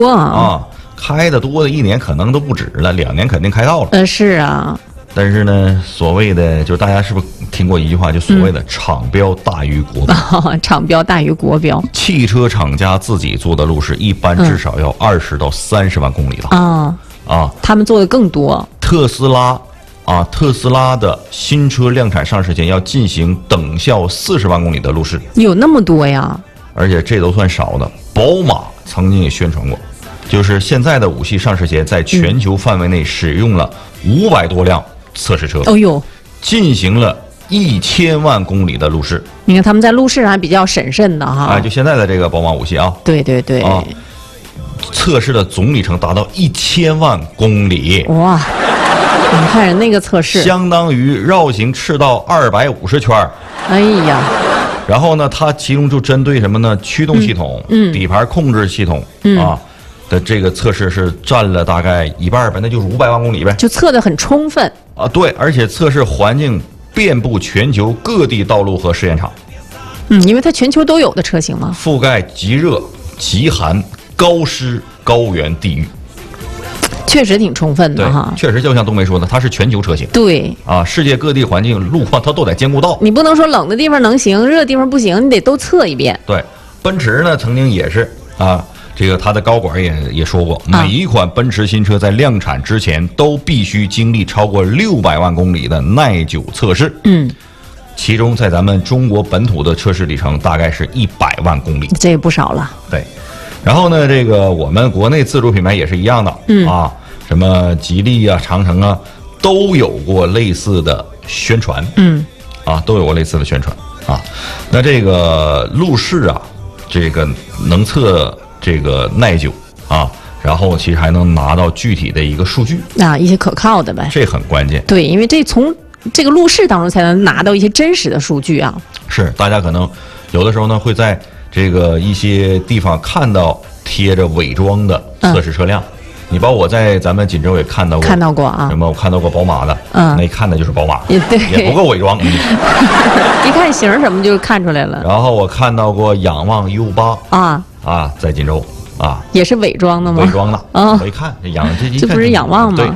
啊，开的多的一年可能都不止了，2年肯定开到了。 是啊。 但是呢，所谓的就是大家是不是听过一句话，就所谓的厂标大于国标？ 厂标大于国标。 汽车厂家自己做的路试，一般至少要20到30万公里了。 他们做的更多。 特斯拉的新车量产上市前要进行等效40万公里的路试， 有那么多呀？ 而且这都算少的。宝马曾经也宣传过，就是现在的5系上市前，在全球范围内使用了500多辆测试车，进行了1000万公里的路试。 你看他们在路试上还比较审慎的哈。 就现在的这个宝马5系啊， 对对对， 测试的总里程达到1000万公里。 哇！你看人那个测试， 相当于绕行赤道250圈。 哎呀！ 然后呢，它其中就针对什么呢？驱动系统、底盘控制系统的这个测试是占了大概一半呗，那就是500万公里呗， 就测得很充分对，而且测试环境遍布全球各地道路和试验场。 因为它全球都有的车型嘛， 覆盖极热、极寒、高湿、高原地域。 确实挺充分的哈， 确实就像冬梅说的，它是全球车型。 对世界各地环境路况它都得兼顾到。 你不能说冷的地方能行，热的地方不行，你得都测一遍。 对，奔驰呢曾经也是这个他的高管也说过，每一款奔驰新车在量产之前都必须经历超过600万公里的耐久测试。其中在咱们中国本土的测试里程大概是100万公里， 这也不少了。 对，然后呢，这个我们国内自主品牌也是一样的什么吉利长城都有过类似的宣传。都有过类似的宣传那这个路试这个能测这个耐久然后其实还能拿到具体的一个数据一些可靠的呗， 这很关键。 对，因为这从这个路试当中才能拿到一些真实的数据是，大家可能有的时候呢会在这个一些地方看到贴着伪装的测试车辆。你包括我在咱们锦州也看到过什么，我看到过宝马的，那一看的就是宝马，也不够伪装， 一看型什么就看出来了。 然后我看到过仰望 U8 在锦州也是伪装的吗？ 伪装的我一看这不是仰望吗？ 对。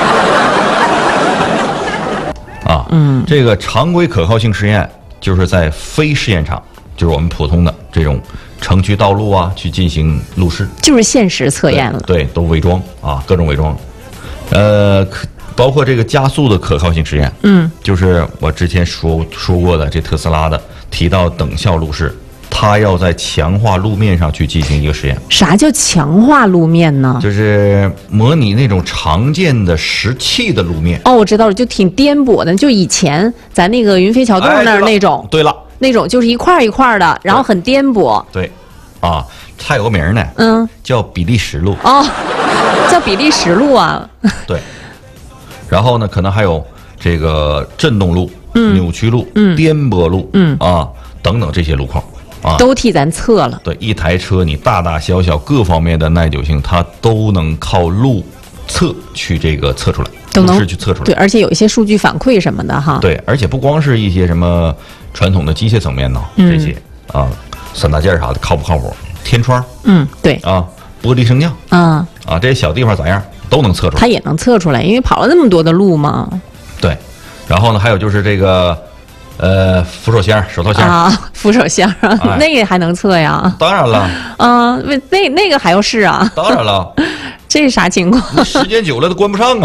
这个常规可靠性试验就是在非试验场，就是我们普通的这种城区道路去进行路试，就是现实测验了。 对，都伪装各种伪装。包括这个加速的可靠性实验，就是我之前说过的，这特斯拉的提到等效路试，它要在强化路面上去进行一个实验。 啥叫强化路面呢？ 就是模拟那种常见的石砌的路面。 我知道了，就挺颠簸的，就以前咱那个云飞桥洞那儿那种。 对了。 那种就是一块一块的，然后很颠簸。 对，还有个名呢，叫比利时路。 叫比利时路对，然后呢，可能还有这个震动路、扭曲路、颠簸路，等等这些路况都替咱测了。 对，一台车你大大小小各方面的耐久性，它都能靠路测去这个测出来。都能去测出来。 对，而且有一些数据反馈什么的对，而且不光是一些什么传统的机械层面呢，这些三大件啥的靠不靠谱？天窗， 对玻璃升降，这些小地方咋样都能测出来。 它也能测出来，因为跑了那么多的路嘛。 对，然后呢，还有就是这个扶手箱、手套箱扶手箱那个还能测呀？ 当然了。 那个还要试当然了。 这是啥情况？ 时间久了都关不上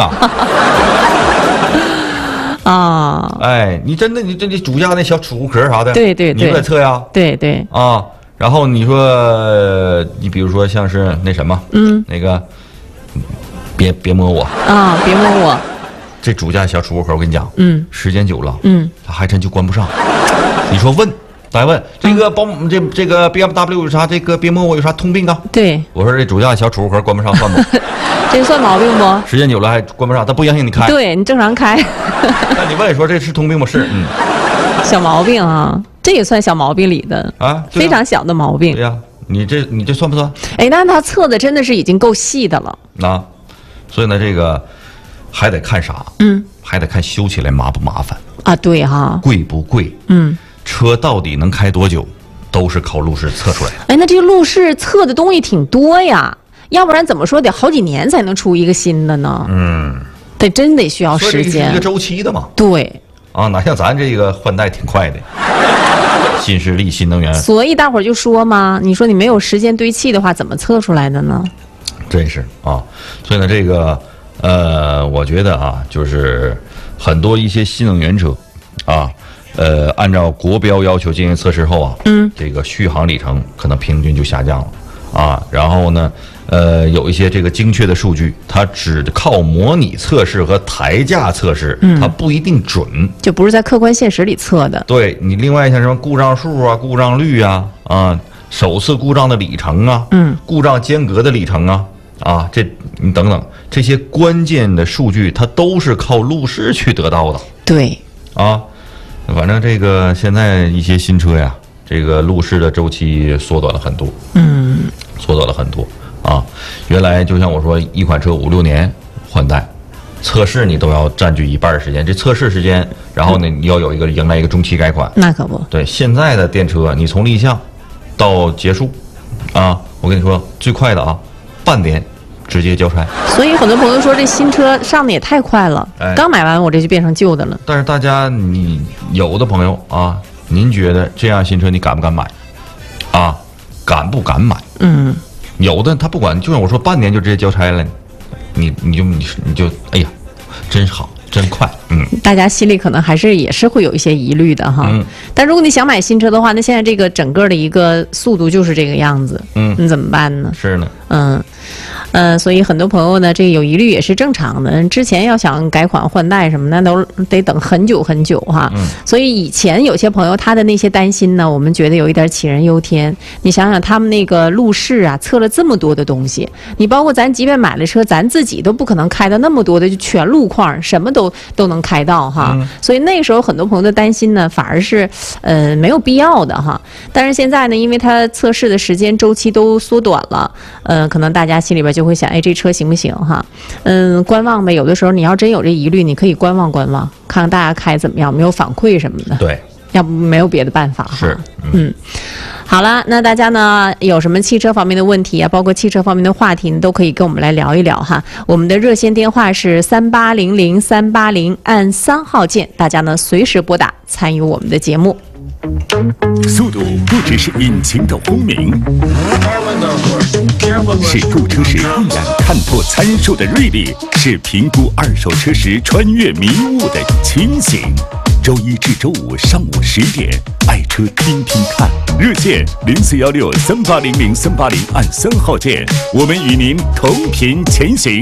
你真的你主驾那小储物壳啥的， 对， 你不得测呀？ 对然后你说你比如说像是那什么，那个别摸我别摸我， 这主驾小储物壳我跟你讲，时间久了，它还真就关不上。你说大家问这个这个 BMW 有啥？这个别摸我有啥通病对， 我说这主驾小储物壳关不上算不？ 这算毛病不？ 时间久了还关不上，他不相信你开。 对，你正常开。 那你问说这是通病吗？是， 小毛病这也算小毛病里的非常小的毛病。 对呀，你这算不算？ 那他测的真的是已经够细的了。 所以呢，这个还得看啥？还得看修起来麻不麻烦对贵不贵？车到底能开多久，都是靠路试测出来的。 那这个路试测的东西挺多呀， 要不然怎么说得好几年才能出一个新的呢？真得需要时间， 是一个周期的嘛。 对啊，哪像咱这个换代挺快的，新势力、新能源。 所以大伙儿就说嘛，你说你没有时间堆砌的话，怎么测出来的呢？ 真是啊，所以呢，这个我觉得啊，就是很多一些新能源车啊。按照国标要求进行测试后啊，这个续航里程可能平均就下降了啊。然后呢，有一些这个精确的数据，它只靠模拟测试和台架测试，它不一定准， 就不是在客观现实里测的。 对你，另外像什么故障数啊、故障率啊、首次故障的里程啊、故障间隔的里程啊，这你等等这些关键的数据，它都是靠路试去得到的。 对啊。反正这个现在一些新车呀，这个路试的周期缩短了很多，缩短了很多啊。原来就像我说，一款车5、6年换代，测试你都要占据一半时间。这测试时间，然后呢，你要有迎来一个中期改款， 那可不对。现在的电车，你从立项到结束，我跟你说最快的半年。直接交差， 所以很多朋友说这新车上的也太快了，刚买完我这就变成旧的了。 但是大家，你有的朋友您觉得这样新车你敢不敢买？敢不敢买？有的他不管，就像我说半年就直接交差了，你就哎呀，真好。真快， 大家心里可能还是也是会有一些疑虑的哈。但如果你想买新车的话，那现在这个整个的一个速度就是这个样子，你怎么办呢？ 是呢， 所以很多朋友呢，这个有疑虑也是正常的。之前要想改款换代什么的，都得等很久很久哈。所以以前有些朋友他的那些担心呢，我们觉得有一点杞人忧天。你想想他们那个路试啊，测了这么多的东西，你包括咱即便买了车，咱自己都不可能开到那么多的就全路况，什么都能开到哈。所以那时候很多朋友的担心呢，反而是没有必要的哈。但是现在呢，因为它测试的时间周期都缩短了，可能大家心里边就会想，哎，这车行不行哈？观望呗。有的时候你要真有这疑虑，你可以观望观望，看看大家开怎么样，没有反馈什么的。 对， 要不没有别的办法哈。 是， 好了，那大家呢有什么汽车方面的问题啊，包括汽车方面的话题，都可以跟我们来聊一聊哈。我们的热线电话是3800-380，按3号键，大家呢随时拨打参与我们的节目。 速度不只是引擎的轰鸣，是驻车时一眼看破参数的锐利，是评估二手车时穿越迷雾的清醒。周一至周五上午10点，爱车听听看，热线0416-3800-380，按3号键，我们与您同频前行。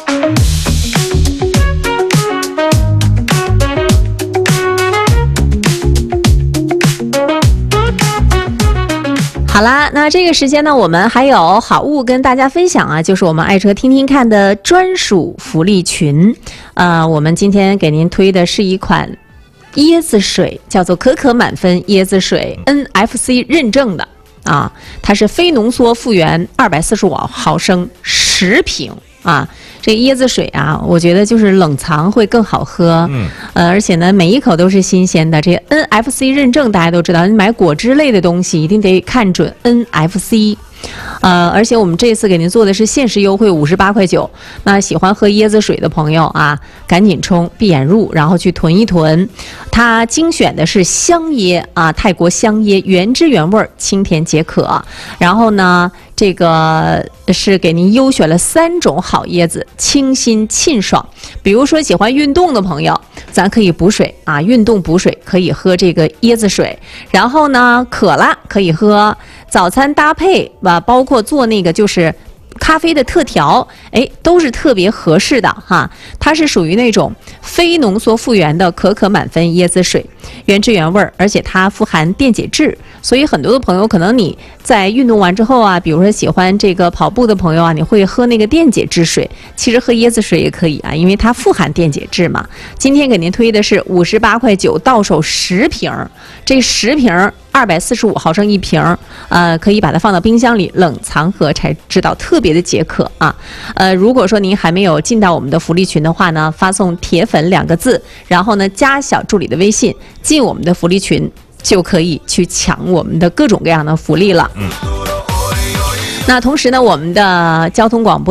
好啦，那这个时间呢，我们还有好物跟大家分享啊，就是我们爱车听听看的专属福利群。我们今天给您推的是一款椰子水，叫做可可满分椰子水 NFC 认证的啊，它是非浓缩复原245毫升10瓶啊。这椰子水啊，我觉得就是冷藏会更好喝，而且呢，每一口都是新鲜的。这 NFC 认证大家都知道，你买果汁类的东西一定得看准 NFC。而且我们这次给您做的是限时优惠58块9，那喜欢喝椰子水的朋友啊，赶紧冲，闭眼入，然后去囤一囤。它精选的是香椰啊，泰国香椰，原汁原味，清甜解渴。然后呢，这个是给您优选了3种好椰子，清新沁爽。比如说喜欢运动的朋友，咱可以补水啊，运动补水可以喝这个椰子水。然后呢，渴了可以喝，早餐搭配吧，包括做那个就是咖啡的特调，都是特别合适的哈。它是属于那种非浓缩复原的可可满分椰子水，原汁原味，而且它富含电解质，所以很多的朋友可能你在运动完之后啊，比如说喜欢这个跑步的朋友啊，你会喝那个电解质水，其实喝椰子水也可以啊，因为它富含电解质嘛。今天给您推的是58块9，到手10瓶，这10瓶245毫升1瓶，可以把它放到冰箱里冷藏盒，才知道特别的解渴啊。如果说您还没有进到我们的福利群的话呢，发送铁粉2个字，然后呢加小助理的微信，进我们的福利群，就可以去抢我们的各种各样的福利了。 那同时呢，我们的交通广播